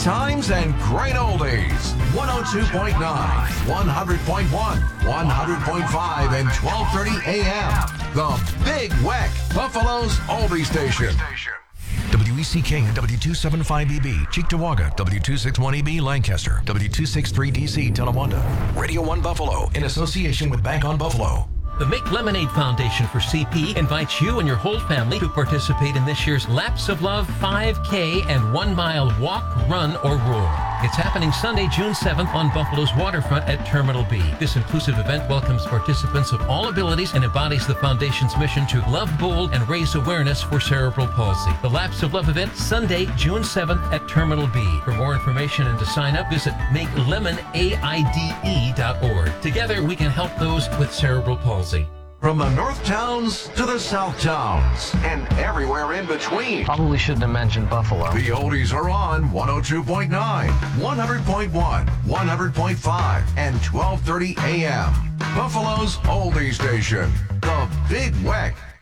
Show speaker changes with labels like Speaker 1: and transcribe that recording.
Speaker 1: times and great oldies. 102.9, 100.1, 100.5, and 12:30 a.m. The Big Weck, Buffalo's oldie station.
Speaker 2: WECK and W275EB, Cheektowaga, W261EB, Lancaster, W263DC, Tonawanda. Radio 1 Buffalo, in association with Bank on Buffalo.
Speaker 3: The Make Lemonade Foundation for CP invites you and your whole family to participate in this year's Laps of Love 5K and 1 mile walk, run, or roar. It's happening Sunday, June 7th on Buffalo's waterfront at Terminal B. This inclusive event welcomes participants of all abilities and embodies the Foundation's mission to love bold and raise awareness for cerebral palsy. The Laps of Love event, Sunday, June 7th at Terminal B. For more information and to sign up, visit MakeLemonAIDE.org. Together, we can help those with cerebral palsy.
Speaker 1: From the North Towns to the South Towns and everywhere in between.
Speaker 4: Probably shouldn't have mentioned Buffalo.
Speaker 1: The oldies are on 102.9, 100.1, 100.5, and 12:30 a.m. Buffalo's oldie station, The Big Weck.